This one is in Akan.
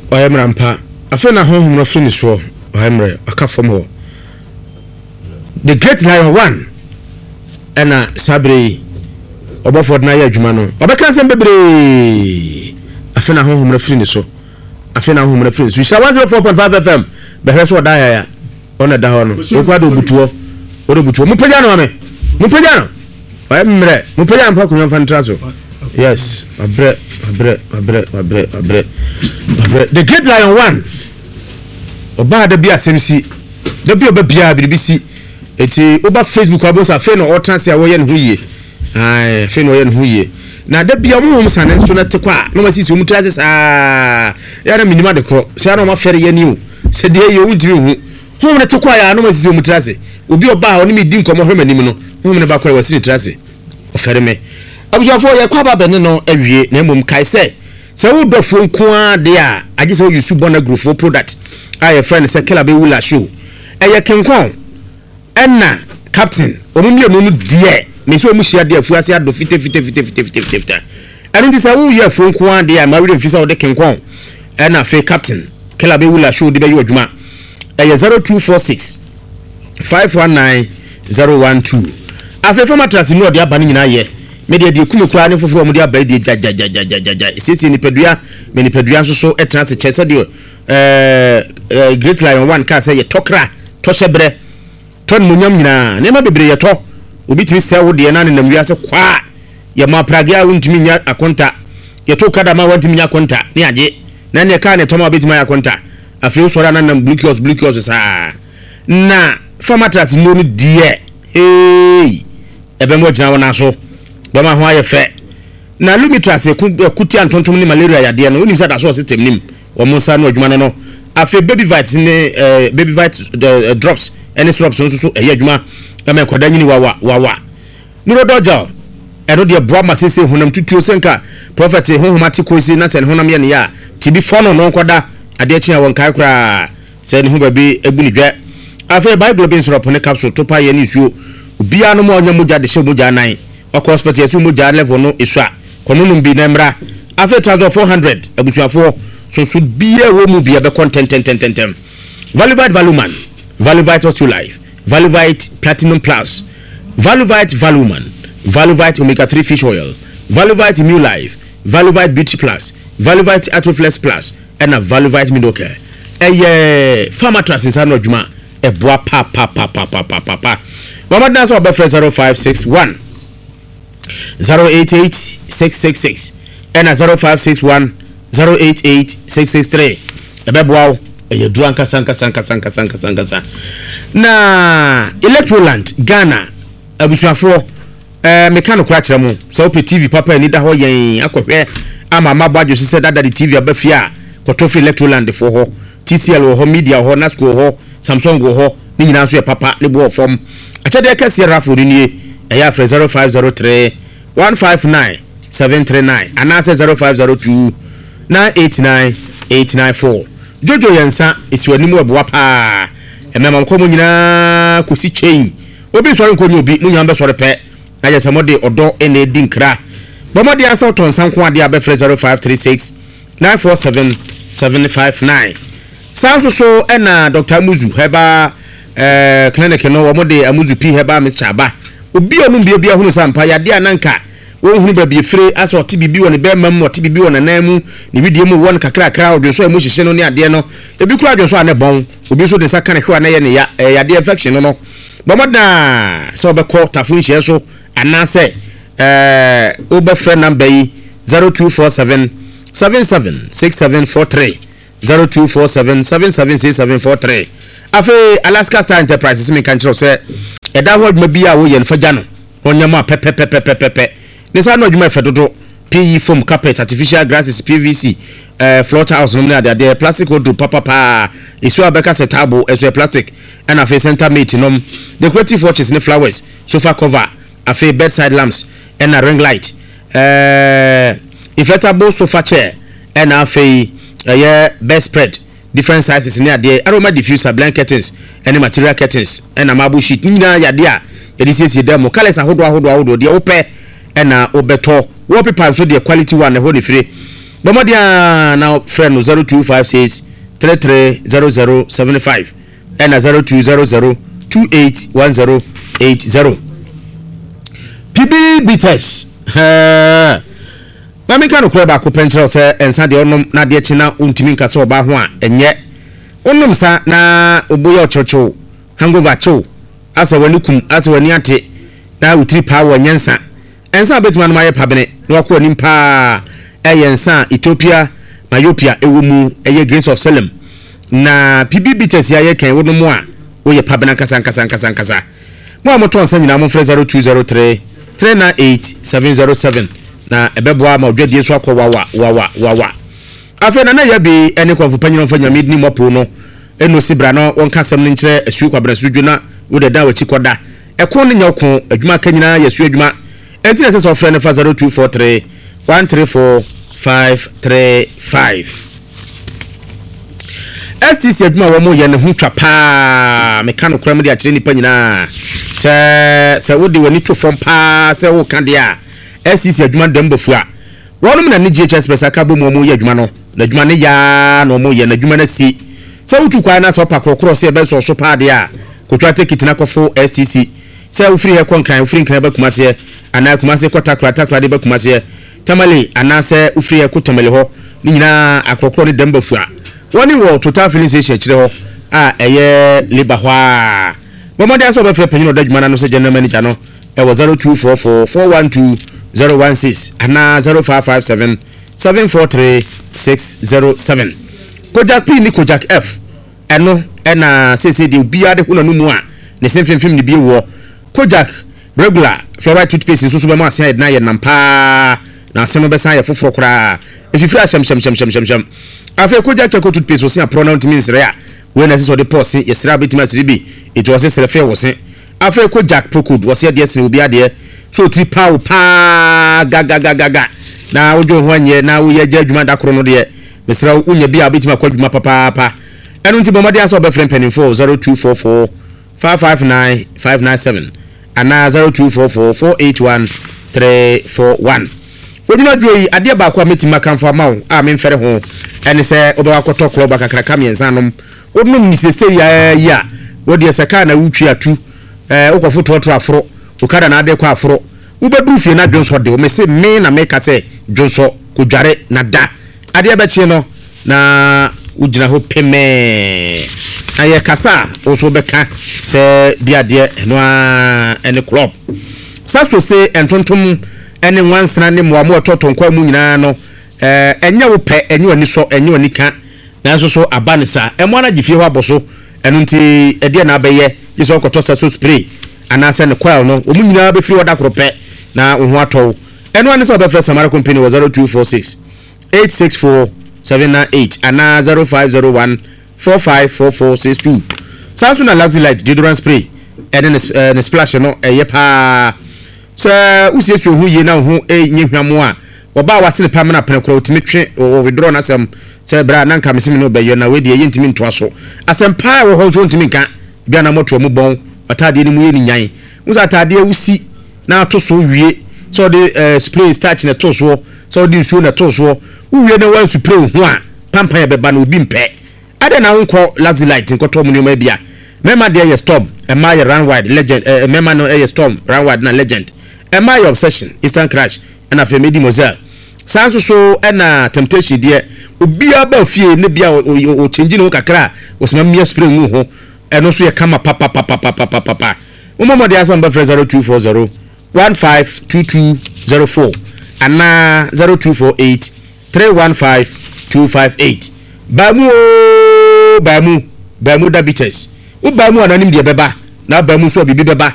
oyemrampa afena honhom no fini so oyemre akafom ho the great lion one ena sabre obofod na ya adwuma no obeka nsem bebre afena honhom no fini so afena honhom no fini so sha 104.5 FM behwe so da ya ona da ho no okwado butuo odobutuo mupagya no ame mupagya no oyemre mupagya mpa kunyo fantraso yes abre the great lion one oba da bia semsi da bia obabia bibisi eti oba Facebook abosa fe no otanse awoye ne hoye ai fe no oye ne hoye na da bia mo hom sane so na tekwa no masisi omu traze sa ya na minima de kro se na ma fere ye ni o se de ye wuntimi hu hom ne tekwa ya no masisi omu traze obi oba oni mi di nkomo hwemanim no hom ne ba kwa wasiri traze ofere me abusuafo ye kwa ba ne no awie na mom kai se wo dofo nko ade a age se wo yusu bona growth product aye friend se kela be wula show eye kenkon enna captain omumie no die me so omuhia de afuase ado fite enu di se wo ye fo nko ade a ma we mfisa wo de kenkon enna fe captain kela be wula show de be yo adwuma eye 0246 519 012 afefa matras no de aba ni nyina ye media de kumukura ne fofo mu de aba de jajajajajaja sisi ni pedua me ni pedua so etran se chese de great lion one ka say ye tokra to sebre ton munyam nyina ne ma bebre ye to obi timi se wo de na ne namwi ase kwa ye ma pragia wuntimi nya akonta ye to kada ma wuntimi nya akonta ne age na ne ka ne to ma betima akonta afi usora na nam blue kiosk sa na formatras no ni die ebe mo jina wona so bama ho aye fe na lumitras ekuti antontom ni malaria ya de no unim sa da so system nim o mo sa no adwuma no afi baby vites ni baby vites drops any drops so eye adwuma na koda nyini wa ni rodoja eno de bro ma sese honam tutuo senka prophet honhomati kosi na sen honam ye ne ya tibi fono no koda ade chia won kai kura se ne ho baby ebu ni dwa afi bible bin syrup ne capsule to pa ye ni suo obia no mo onya moja de she moja nan oko hospital yesu moja level no isua kono no bi na mra afi 1400 abusuafo so bia wo mu bia be content Valuvite Valuman Valuvite Ostu Life Valuvite Platinum Plus Valuvite Valuman Valuvite Omega 3 Fish Oil Valuvite New Life Valuvite Beauty Plus Valuvite Atroflex Plus and a Valuvite Midoke Pharmatras inside no juma e boa pa Mama dance about 0561 088666 and a 0561 088663 ebeboa e duanka sanka na Electroland Ghana abusuafo mekano kwa kire mu so op TV papa ni da ho yen akohwe ama mabadwo sise dada di TV abafia kotofi Electroland fo ho TCL ho media ho Nasco ho Samsung ho ni nyina so e papa ne bo fom achede kase rafo ni eya 0503 159 739 anase 0502 989 Jojo Yansa isiwanimu abuwa pa emema mko nyina kusi chain obi so nko ni obi munya mbe so repe aje samode odo ene dinkra bomode ansa oton sanko ade abe 0536 947 759 sanso so ena Dr. Muzu heba clinic no womode Amuzu P heba Mr. Aba obi onu bia hunu sampa yade ananka won hunu ba bi fire aso tibibi won be mam tibibi won nanamu ni bidie mu won kakra odwo so emu hihye no ne ade no ebi kura odwo so ane bon obi so de saka ne hwa na ye ne ya de infection no bomoda so be call tafun hye so anase obe friend number yi 0247 776743 0247 776743 afi Alaska Star Enterprises me kan kiro se eda ho adwuma bia wo ye nfaja no onyama pepepepepepe nisa no adwuma fedodo PE foam carpet artificial grasses PVC floor tiles no na de plastic wood papa isu abeka setable eso plastic and afi center mate nom decorative watches ne flowers sofa cover afi bedside lamps and a ring light inflatable sofa chair and afi bedspread different sizes near there aroma diffuser blankets and material curtains and a marble sheet nina yadia edisi demo colors ahodo de ope and obeto wallpaper so the quality one e ho ne free Bomodia now friend 0256 330075 and 0200281080. PB Bitters. Mami kanu kura ba ko penchero se ensa de onom na de china untimi nkase oba ho a enye onom sa na oboye ochocho hangover cho asa wani kum asa wani ate na utri power nyansa ensa betima no maye pabene na wako ni mpa eyensa Ethiopia myopia ewomu eye Grace of Salem na PB Bitters ya ye kan wonom a oye pabena kasa mo amoto onsa nyina mo 0203 398707 na ebeboa ma odwadie so akọ wawa afa na ya bi ene kwafo panyino mfa nyame ni mopo no eno sibra no wonka asem ne nkire asu kwabra sudwo na wo de da wachi koda eko ne nyako adwuma kanyina yasu adwuma enti na sese ofre ne fa 0243 134535 STC adwuma wo mo ye ne hu twa pa mekano kura me de akire ni panyina se wo de wani to fom pa se wo kan de a SCC adwuma dembofu a wonum na ne GHS pesa ka bomo mo ye adwuma no na adwuma ne ya no mo ye na adwuma na si se wutu kwa na so pa kokoro se be so pa de a kotwa take na kofo SCC se wo free he konkran free nkran ba kumase ana kumase kota kra de ba kumase tamale ana se wo free he kotamale ho ni nyina akokoro ne dembofu a woni wo total filling station kire ho a eye liba ho a bomo de so be free penyo da adwuma na no se general manager no e wo 0244 412 016 ana 0557 743607 Kojak P ni Kojak F eno ena CCD bia de huna numu a ne semfemfem ni bi wo Kojak regular fluoride toothpaste so so be ma asen na ye nampa na asem be san ye foforo kra efifira sham afa Kojak Choco toothpaste so se pronounce means re a we na so de pause ye sra betima sribi it was se refe wo se afa Kojak Procode wo se de se obi ade so 3 power pa gaga na ojo ho anye na wo ye adwuma da kro no de mesra unya bia betima kwa adwuma papa enu nti bomade aso be friend penning 0244 559 597 ana 0244 481 341 oduna dwoi ade ba kwa metima kanfo amawo a memfere ho ene se obawa koto club akakraka miensanom odunum ni sese ya wodi eseka na wutwi atu okofo totro afro ukada na ade kwa afro ubedu fie na dwonso de o me se me na make say dwonso kodware na da ade abeche no na ugina ho peme aye kasa oso beka se biade no ene club saso se entontom ene nwansana ne mo ototon kwa mu nyina no enye wo pe enye wani so enye wani ka na so abanisa emo na gifie ho aboso eno nti ede na abeye yeso okoto saso spray anase ne coil no omu nyina be firi oda krope na ho ato eno ane so be fresh Samara company was 0246 864 798 ana 0501 454462 Samsung Luxury Light deodorant spray ene ne splash no eye pa so usiesu hu ye na hu nyehwamo a oba wase ne pamna penekro otimetwe o withdraw na sem se bra na nka mesimi no beyo na we de ye ntimi ntoa so asem pa wo ho so ntimi nka bia na moto mu bon atade ni mu ye ni nyan musa atade wusi na to so wie so de spray starch na to so so de nsuo na to so wie na wan spray hu a pampa ya beba na obi mpe ade na nko Luxury Light nkoto mu ni ma bia mema de ye storm ema ye run wide legend mema no ye storm run wide na legend ema ye obsession instant crash na Femedi Moselle sanso so na temptation de obi aba fie ne bia o change no kakra o sema mia spray hu ho eno so ye kama papa umamo de asamba 0240 152204 ana 0248 315 258 bamu diabetes ubamu ananim de beba na bamu so bibi beba